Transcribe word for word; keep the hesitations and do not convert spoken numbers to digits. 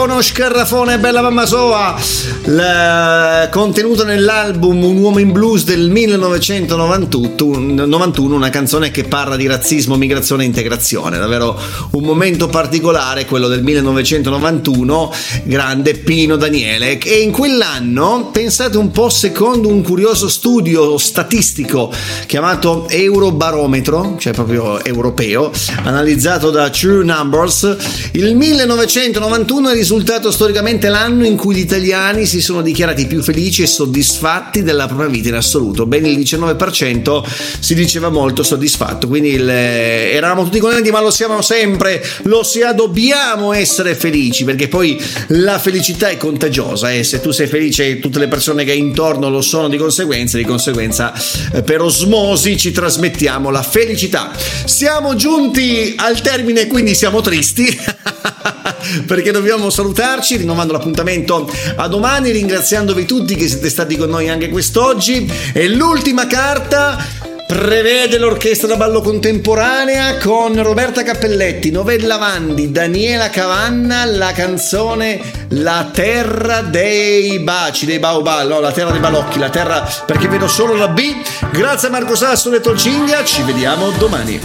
Scarafone, Scarafone, bella mamma soa, la, contenuta nell'album Un uomo in blues del millenovecentonovantuno, una canzone che parla di razzismo, migrazione e integrazione. Davvero un momento particolare, quello del millenovecentonovantuno, grande Pino Daniele. E in quell'anno, pensate un po', secondo un curioso studio statistico chiamato Eurobarometro, cioè proprio europeo, analizzato da True Numbers, il millenovecentonovantuno è risultato storicamente l'anno in cui gli italiani si sono dichiarati più felici e soddisfatti della propria vita in assoluto. Ben il diciannove per cento si diceva molto soddisfatto, quindi il, eh, eravamo tutti contenti, ma lo siamo sempre, lo sia, dobbiamo essere felici, perché poi la felicità è contagiosa e se tu sei felice tutte le persone che hai intorno lo sono di conseguenza, di conseguenza eh, per osmosi ci trasmettiamo la felicità. Siamo giunti al termine, quindi siamo tristi perché dobbiamo salutarci, rinnovando l'appuntamento a domani, ringraziandovi tutti che siete stati con noi anche quest'oggi. E l'ultima carta prevede l'orchestra da ballo contemporanea con Roberta Cappelletti, Novella Vandi, Daniela Cavanna, la canzone La terra dei baci, dei baobab, no, la terra dei balocchi, la terra, perché vedo solo la B. Grazie a Marco Sassone e Tolcinga, ci vediamo domani.